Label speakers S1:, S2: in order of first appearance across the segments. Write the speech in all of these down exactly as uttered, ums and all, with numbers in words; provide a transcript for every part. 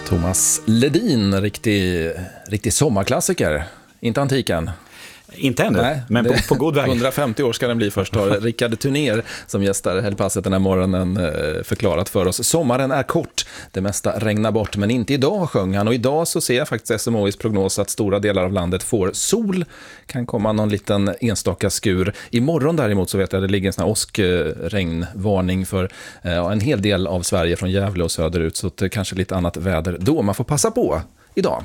S1: Thomas Ledin, riktig, riktig sommarklassiker. Inte antiken.
S2: Inte ännu, Nej, men på, på god väg.
S1: hundrafemtio år ska den bli först. Har Rickard Tunér som gästar Helgpasset den här morgonen förklarat för oss. Sommaren är kort, det mesta regnar bort, men inte idag, sjöng han. Och idag så ser jag faktiskt S M H I:s prognos att stora delar av landet får sol. Kan komma någon liten enstaka skur. Imorgon däremot så vet jag att det ligger en sån här åskregnvarning för ja, en hel del av Sverige från Gävle och söderut. Så det kanske lite annat väder då. Man får passa på idag.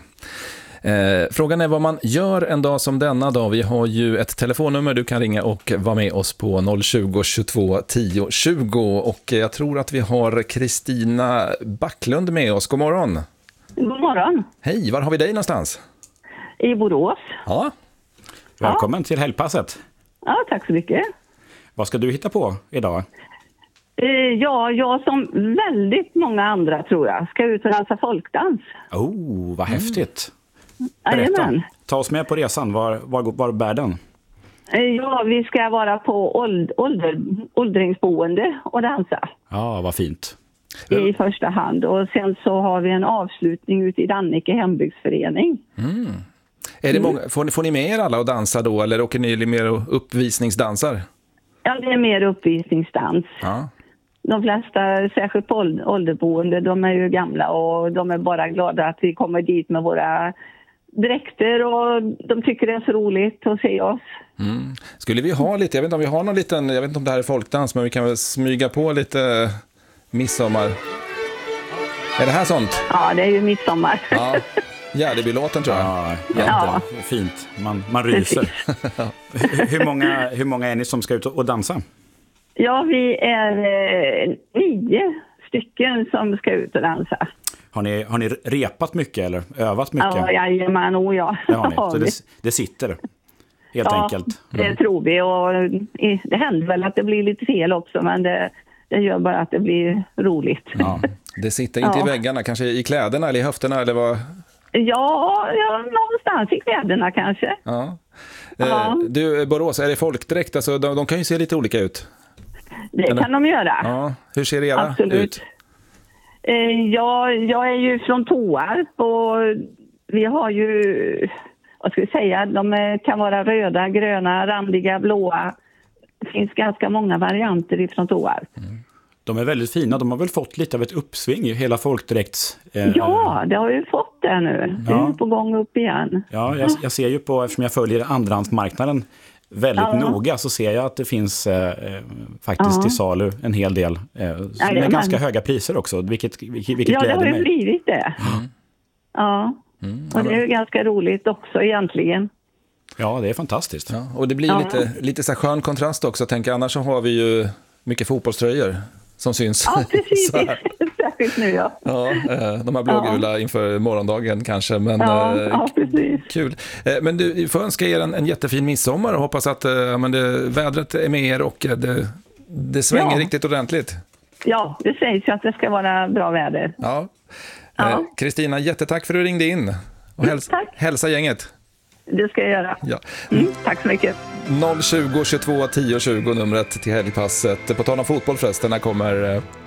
S1: Eh, frågan är vad man gör en dag som denna dag. Vi har ju ett telefonnummer du kan ringa och vara med oss på noll tjugo, tjugotvå, tio, tjugo. Och jag tror att vi har Kristina Backlund med oss. God morgon.
S3: God morgon.
S1: Hej, var har vi dig någonstans?
S3: I Borås.
S1: Ja.
S2: Välkommen
S3: ja.
S2: till Helgpasset.
S3: Ja, tack så mycket.
S2: Vad ska du hitta på idag?
S3: Eh, ja, jag som väldigt många andra tror jag ska ut och dansa folkdans.
S2: Oh, vad häftigt.
S3: Mm. Jajamän.
S2: Ta oss med på resan. Var, var, var bär den?
S3: Ja, vi ska vara på åld, ålder, åldringsboende och dansa.
S2: Ja, vad fint.
S3: I första hand. Och sen så har vi en avslutning ute i Dannike hembygdsförening.
S1: Mm. Är det många, får, ni, får ni med er alla och dansa då? Eller åker ni mer uppvisningsdansar?
S3: Ja, det är mer uppvisningsdans.
S1: Ja.
S3: De flesta, särskilt på ålderboende, de är ju gamla och de är bara glada att vi kommer dit med våra dräkter och de tycker det är så roligt att se oss.
S1: Mm. Skulle vi ha lite, jag vet inte om vi har någon liten, jag vet inte om det här är folkdans, men vi kan väl smyga på lite midsommar. Är det här sånt?
S3: Ja, det är ju midsommar.
S1: Ja, Gärdebylåten tror jag.
S2: Ja, ja. Fint. Man, man ryser. hur, många, hur många är ni som ska ut och dansa?
S3: Ja, vi är eh, nio stycken som ska ut och dansa.
S2: Har ni, har ni repat mycket eller övat mycket?
S3: Ja, jajamän, och ja.
S2: Det har ni. Så det, det sitter helt
S3: ja,
S2: enkelt.
S3: Mm. Det tror vi och det händer väl att det blir lite fel också, men det, det gör bara att det blir roligt.
S1: Ja, det sitter inte ja. i väggarna, kanske i kläderna eller i höfterna eller vad?
S3: Ja, ja, någonstans i kläderna kanske.
S1: Ja.
S3: Ja.
S1: Du, Borås, är det folkdräkt? Alltså, de, de kan ju se lite olika ut.
S3: Det eller? Kan de göra.
S1: Ja. Hur ser era
S3: Absolut.
S1: ut?
S3: Eh, ja, jag är ju från Tåarp och vi har ju, vad ska vi säga, de kan vara röda, gröna, randiga, blåa. Det finns ganska många varianter ifrån Tåarp.
S2: Mm. De är väldigt fina, de har väl fått lite av ett uppsving i hela folkdräkts... Eh,
S3: ja, det har ju fått det nu. Det
S2: ja.
S3: är på gång upp igen.
S2: Ja, jag, jag ser ju på, eftersom jag följer andrahandsmarknaden väldigt ja. noga, så ser jag att det finns eh, faktiskt ja. till salu en hel del eh, som ja, är ganska höga priser också, vilket, vilket, vilket
S3: ja,
S2: gläder mig.
S3: Ja, det har ju blivit det.
S2: Mm.
S3: Ja, mm. och det är ju ganska roligt också egentligen.
S2: Ja, det är fantastiskt.
S1: Ja, och det blir ja. lite, lite så här skön kontrast också, tänker jag. Annars så har vi ju mycket fotbollströjor som syns.
S3: Ja, precis. Särskilt nu, ja.
S1: Ja, de här blågula ja. inför morgondagen kanske. Men,
S3: ja, ja, precis.
S1: Kul. Men du får önska er en, en jättefin midsommar och hoppas att men det, vädret är med er och det, det svänger ja. riktigt ordentligt.
S3: Ja, det sägs ju att det ska vara bra väder.
S1: Ja. Kristina, ja. jättetack för att du ringde in. Och häls-
S3: tack.
S1: hälsa gänget.
S3: Det ska jag göra.
S1: Ja.
S3: Mm, tack så mycket.
S1: noll tjugo, tjugotvå, tio, tjugo numret till Helgpasset. På tal om fotboll förresten, när kommer